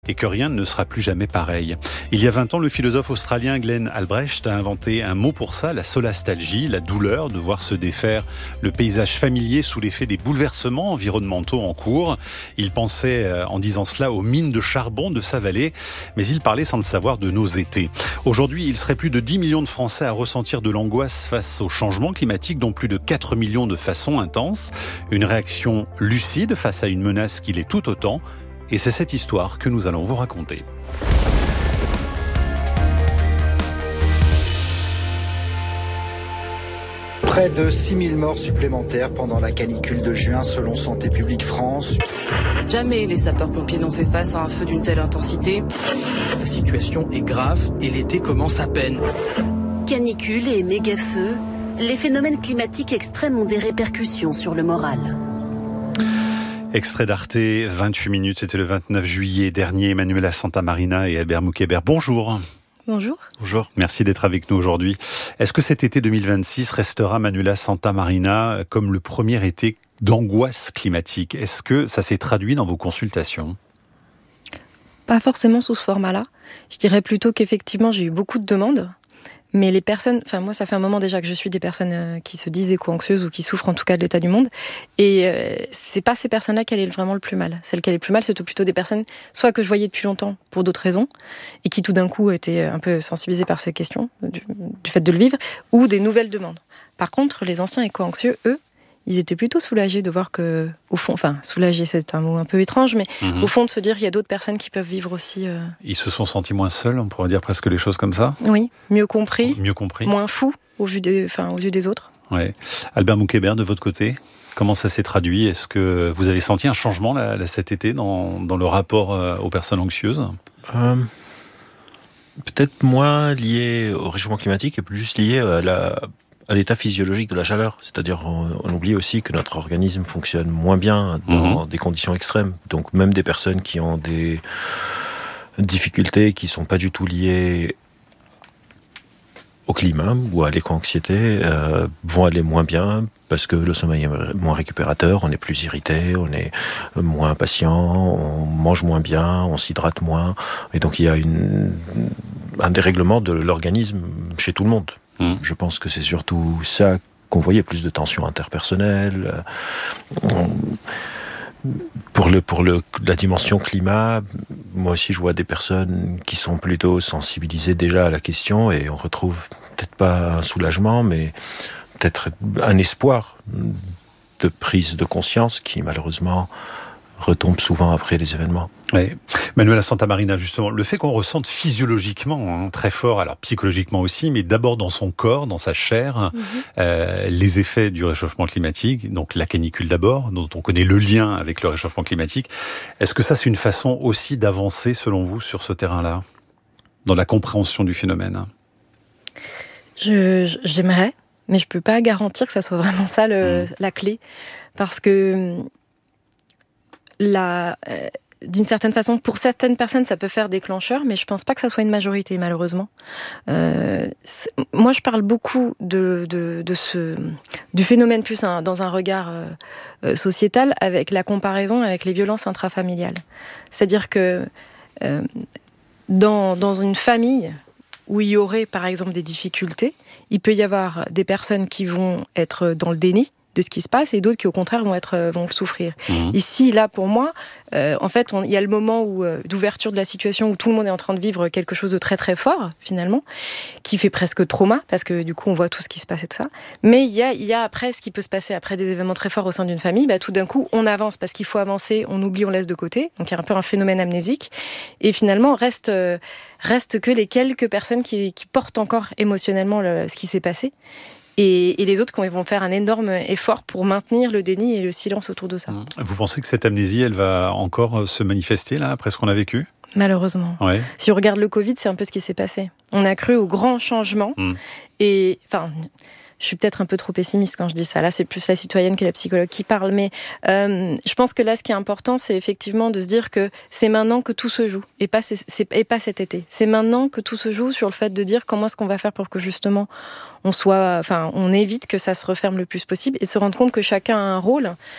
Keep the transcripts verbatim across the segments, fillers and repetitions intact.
Et que rien ne sera plus jamais pareil. Il y a vingt ans, le philosophe australien Glenn Albrecht a inventé un mot pour ça, la solastalgie, la douleur de voir se défaire le paysage familier sous l'effet des bouleversements environnementaux en cours. Il pensait, en disant cela, aux mines de charbon de sa vallée, mais il parlait sans le savoir de nos étés. Aujourd'hui, il serait plus de dix millions de Français à ressentir de l'angoisse face au changement climatique, dont plus de quatre millions de façon intense. Une réaction lucide face à une menace qui l'est tout autant. Et c'est cette histoire que nous allons vous raconter. Près de six mille morts supplémentaires pendant la canicule de juin selon Santé publique France. Jamais les sapeurs-pompiers n'ont fait face à un feu d'une telle intensité. La situation est grave et l'été commence à peine. Canicule et méga-feux, les phénomènes climatiques extrêmes ont des répercussions sur le moral. Extrait d'Arte, vingt-huit minutes, c'était le vingt-neuf juillet dernier. Manuela Santamarina et Albert Moukébert, bonjour. Bonjour. Bonjour. Merci d'être avec nous aujourd'hui. Est-ce que cet été deux mille vingt-six restera, Manuela Santamarina, comme le premier été d'angoisse climatique ? Est-ce que ça s'est traduit dans vos consultations ? Pas forcément sous ce format-là. Je dirais plutôt qu'effectivement, j'ai eu beaucoup de demandes. Mais les personnes, enfin moi ça fait un moment déjà que je suis des personnes euh, qui se disent éco-anxieuses ou qui souffrent en tout cas de l'état du monde, et euh, c'est pas ces personnes-là qui allaient vraiment le plus mal. Celles qui allaient le plus mal, c'était plutôt des personnes soit que je voyais depuis longtemps pour d'autres raisons et qui tout d'un coup étaient un peu sensibilisées par ces questions du, du fait de le vivre, ou des nouvelles demandes. Par contre, les anciens éco-anxieux, eux, ils étaient plutôt soulagés de voir que, au fond, enfin, soulagés, c'est un mot un peu étrange, mais mmh. au fond, de se dire qu'il y a d'autres personnes qui peuvent vivre aussi. Euh... Ils se sont sentis moins seuls, on pourrait dire presque les choses comme ça. Oui, mieux compris, mieux compris, moins fous au vu des, enfin, aux yeux des autres. Ouais. Albert Moukébert, de votre côté, comment ça s'est traduit ? Est-ce que vous avez senti un changement là, là, cet été dans, dans le rapport euh, aux personnes anxieuses ? euh, Peut-être moins lié au réchauffement climatique et plus lié à la à l'état physiologique de la chaleur. C'est-à-dire, on, on oublie aussi que notre organisme fonctionne moins bien dans mmh. des conditions extrêmes. Donc, même des personnes qui ont des difficultés qui ne sont pas du tout liées au climat ou à l'éco-anxiété euh, vont aller moins bien parce que le sommeil est moins récupérateur, on est plus irrité, on est moins patient, on mange moins bien, on s'hydrate moins. Et donc, il y a une, un dérèglement de l'organisme chez tout le monde. Je pense que c'est surtout ça qu'on voyait, plus de tensions interpersonnelles. Pour, le, pour le, la dimension climat, moi aussi je vois des personnes qui sont plutôt sensibilisées déjà à la question et on retrouve peut-être pas un soulagement, mais peut-être un espoir de prise de conscience qui malheureusement retombe souvent après les événements. Oui. Manuela Santamarina, justement, le fait qu'on ressente physiologiquement hein, très fort, alors psychologiquement aussi, mais d'abord dans son corps, dans sa chair, mm-hmm. euh, les effets du réchauffement climatique, donc la canicule d'abord, dont on connaît le lien avec le réchauffement climatique. Est-ce que ça, c'est une façon aussi d'avancer, selon vous, sur ce terrain-là, dans la compréhension du phénomène ? je, J'aimerais, mais je ne peux pas garantir que ça soit vraiment ça le, mm. la clé, parce que La, euh, d'une certaine façon, pour certaines personnes, ça peut faire déclencheur, mais je pense pas que ça soit une majorité, malheureusement. Euh, moi, je parle beaucoup de, de, de ce, du phénomène plus un, dans un regard euh, sociétal, avec la comparaison avec les violences intrafamiliales. C'est-à-dire que euh, dans, dans une famille où il y aurait, par exemple, des difficultés, il peut y avoir des personnes qui vont être dans le déni de ce qui se passe et d'autres qui au contraire vont être vont le souffrir. Mmh. Ici, là, pour moi, euh, en fait, il y a le moment où euh, d'ouverture de la situation où tout le monde est en train de vivre quelque chose de très très fort finalement, qui fait presque trauma parce que du coup on voit tout ce qui se passe et tout ça. Mais il y a il y a après ce qui peut se passer après des événements très forts au sein d'une famille. Bah tout d'un coup on avance parce qu'il faut avancer, on oublie, on laisse de côté. Donc il y a un peu un phénomène amnésique et finalement reste euh, reste que les quelques personnes qui qui portent encore émotionnellement le, ce qui s'est passé. Et, et les autres qui vont faire un énorme effort pour maintenir le déni et le silence autour de ça. Vous pensez que cette amnésie, elle va encore se manifester là, après ce qu'on a vécu ? Malheureusement. Ouais. Si on regarde le Covid, c'est un peu ce qui s'est passé. On a cru au grand changement. Mmh. Et enfin, je suis peut-être un peu trop pessimiste quand je dis ça. Là, c'est plus la citoyenne que la psychologue qui parle. Mais euh, je pense que là, ce qui est important, c'est effectivement de se dire que c'est maintenant que tout se joue. Et pas, c'est, c'est, et pas cet été. C'est maintenant que tout se joue sur le fait de dire comment est-ce qu'on va faire pour que justement on soit, enfin, on évite que ça se referme le plus possible et se rendre compte que chacun a un rôle.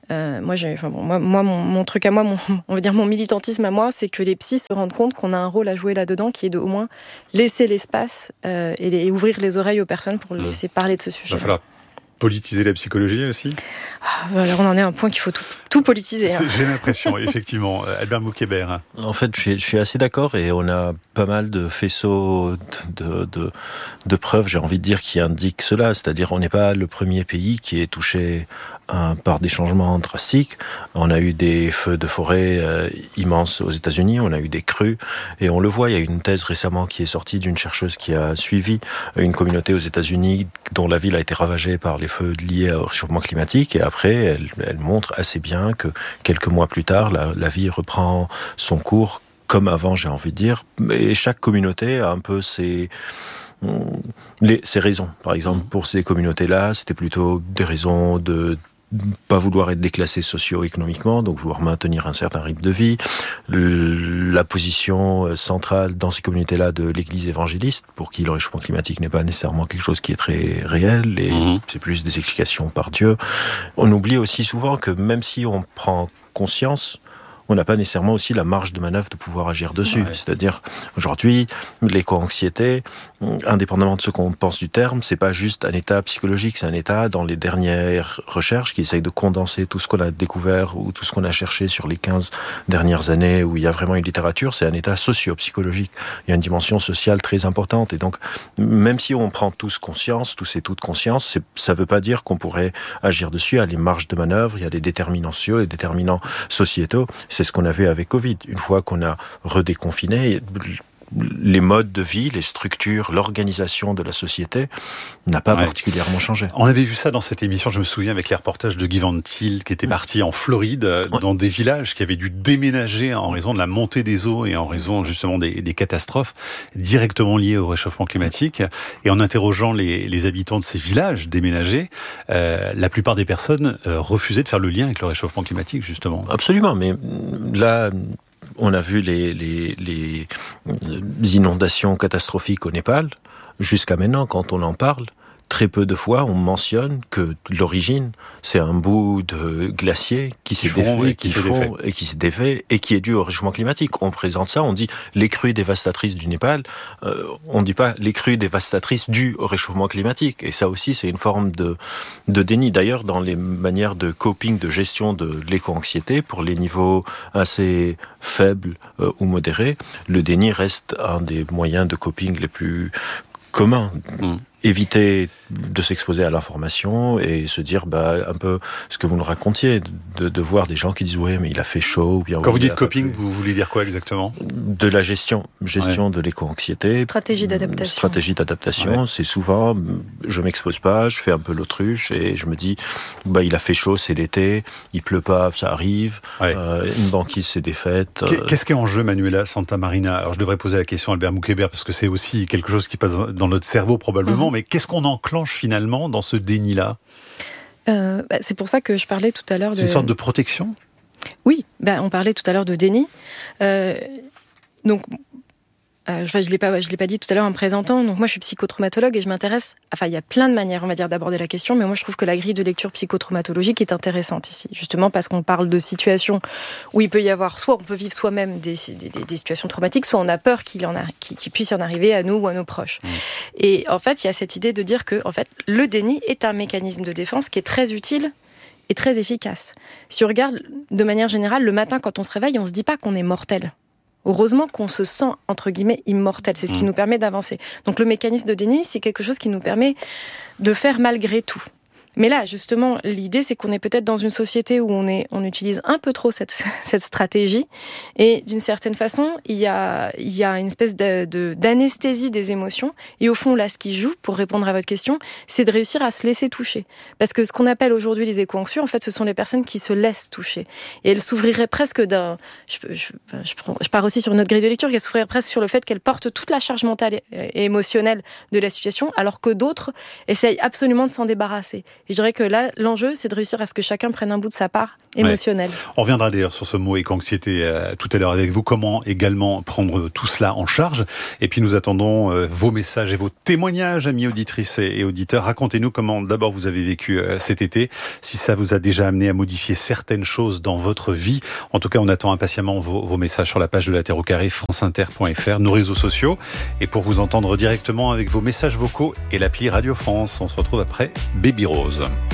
Euh, moi, j'ai, enfin bon, moi, moi mon, mon truc à moi, mon, on va dire mon militantisme à moi, c'est que les psys se rendent compte qu'on a un rôle à jouer là-dedans, qui est de au moins laisser l'espace euh, et, les, et ouvrir les oreilles aux personnes pour les laisser parler de ce sujet. Il va falloir politiser la psychologie aussi. Ah, alors on en est à un point qu'il faut tout, tout politiser. Hein. J'ai l'impression, effectivement. Albert Moukébert. En fait, je suis, je suis assez d'accord et on a pas mal de faisceaux de, de, de preuves, j'ai envie de dire, qui indiquent cela. C'est-à-dire, on n'est pas le premier pays qui est touché hein, par des changements drastiques. On a eu des feux de forêt euh, immenses aux États-Unis, on a eu des crues et on le voit. Il y a une thèse récemment qui est sortie d'une chercheuse qui a suivi une communauté aux États-Unis dont la ville a été ravagée par les feux liés au réchauffement climatique et après, elle, elle montre assez bien que quelques mois plus tard, la, la vie reprend son cours comme avant, j'ai envie de dire. Et chaque communauté a un peu ses, les, ses raisons. Par exemple, pour ces communautés-là, c'était plutôt des raisons de pas vouloir être déclassé socio-économiquement, donc vouloir maintenir un certain rythme de vie. La position centrale dans ces communautés-là de l'Église évangéliste, pour qui le réchauffement climatique n'est pas nécessairement quelque chose qui est très réel, et mmh. c'est plus des explications par Dieu. On oublie aussi souvent que même si on prend conscience, on n'a pas nécessairement aussi la marge de manœuvre de pouvoir agir dessus. Ouais. C'est-à-dire, aujourd'hui, l'éco-anxiété, indépendamment de ce qu'on pense du terme, c'est pas juste un état psychologique, c'est un état dans les dernières recherches qui essayent de condenser tout ce qu'on a découvert ou tout ce qu'on a cherché sur les quinze dernières années où il y a vraiment une littérature, c'est un état socio-psychologique. Il y a une dimension sociale très importante. Et donc, même si on prend tous conscience, tous et toutes conscience, c'est, ça veut pas dire qu'on pourrait agir dessus. Il y a les marges de manœuvre, il y a des déterminants sociaux, des déterminants sociétaux. C'est ce qu'on a vu avec Covid. Une fois qu'on a redéconfiné, les modes de vie, les structures, l'organisation de la société n'a pas ouais. particulièrement changé. On avait vu ça dans cette émission, je me souviens, avec les reportages de Guy Van Til, qui était parti en Floride, ouais. dans des villages qui avaient dû déménager en raison de la montée des eaux et en raison justement des, des catastrophes directement liées au réchauffement climatique. Et en interrogeant les, les habitants de ces villages déménagés, euh, la plupart des personnes euh, refusaient de faire le lien avec le réchauffement climatique, justement. Absolument, mais là... On a vu les, les, les inondations catastrophiques au Népal. Jusqu'à maintenant, quand on en parle, très peu de fois, on mentionne que l'origine, c'est un bout de glacier qui s'est défait, qui fond et qui s'est défait et qui est dû au réchauffement climatique. On présente ça, on dit les crues dévastatrices du Népal. Euh, on dit pas les crues dévastatrices dues au réchauffement climatique. Et ça aussi, c'est une forme de, de déni. D'ailleurs, dans les manières de coping, de gestion de l'éco-anxiété, pour les niveaux assez faibles euh, ou modérés, le déni reste un des moyens de coping les plus communs. Mmh. Éviter de s'exposer à l'information et se dire bah, un peu ce que vous nous racontiez, de, de voir des gens qui disent oui mais il a fait chaud. Ou bien, Quand vous dites coping, vous voulez dire quoi exactement ? De la gestion, gestion ouais. de l'éco-anxiété. Stratégie d'adaptation. Stratégie d'adaptation, ouais. c'est souvent je m'expose pas, je fais un peu l'autruche et je me dis bah, il a fait chaud, c'est l'été, il pleut pas, ça arrive, ouais. euh, une banquise s'est défaite. Euh... Qu'est-ce qui est en jeu, Manuela Santamarina ? Alors je devrais poser la question à Albert Moukébert parce que c'est aussi quelque chose qui passe dans notre cerveau probablement. Mmh. Mais qu'est-ce qu'on enclenche finalement dans ce déni-là ? euh, bah, C'est pour ça que je parlais tout à l'heure de... C'est une sorte de protection ? Oui, bah, on parlait tout à l'heure de déni. Euh, donc, euh, je ne l'ai pas, je l'ai pas dit tout à l'heure en me présentant. Donc moi, je suis psychotraumatologue et je m'intéresse... Enfin, il y a plein de manières, on va dire, d'aborder la question, mais moi, je trouve que la grille de lecture psychotraumatologique est intéressante ici. Justement parce qu'on parle de situations où il peut y avoir... Soit on peut vivre soi-même des, des, des situations traumatiques, soit on a peur qu'il, en a, qu'il, qu'il puisse y en arriver à nous ou à nos proches. Mmh. Et en fait, il y a cette idée de dire que en fait, le déni est un mécanisme de défense qui est très utile et très efficace. Si on regarde de manière générale, le matin, quand on se réveille, on ne se dit pas qu'on est mortel. Heureusement qu'on se sent, entre guillemets, immortel. C'est ce qui mmh. nous permet d'avancer. Donc le mécanisme de déni, c'est quelque chose qui nous permet de faire malgré tout. Mais là, justement, l'idée, c'est qu'on est peut-être dans une société où on, est, on utilise un peu trop cette, cette stratégie. Et d'une certaine façon, il y a, il y a une espèce de, de, d'anesthésie des émotions. Et au fond, là, ce qui joue, pour répondre à votre question, c'est de réussir à se laisser toucher. Parce que ce qu'on appelle aujourd'hui les éco-anxieux, en fait, ce sont les personnes qui se laissent toucher. Et elles s'ouvriraient presque d'un... Je, je, je, prends, je pars aussi sur une autre grille de lecture, qu'elles s'ouvriraient presque sur le fait qu'elles portent toute la charge mentale et émotionnelle de la situation, alors que d'autres essayent absolument de s'en débarrasser. Et je dirais que là, l'enjeu, c'est de réussir à ce que chacun prenne un bout de sa part émotionnelle. Ouais. On reviendra d'ailleurs sur ce mot éco-anxiété euh, tout à l'heure avec vous. Comment également prendre tout cela en charge. Et puis nous attendons euh, vos messages et vos témoignages, amis auditrices et, et auditeurs. Racontez-nous comment d'abord vous avez vécu euh, cet été, si ça vous a déjà amené à modifier certaines choses dans votre vie. En tout cas, on attend impatiemment vos, vos messages sur la page de la Terre au carré, franceinter point f r, nos réseaux sociaux. Et pour vous entendre directement avec vos messages vocaux et l'appli Radio France, on se retrouve après Baby Rose.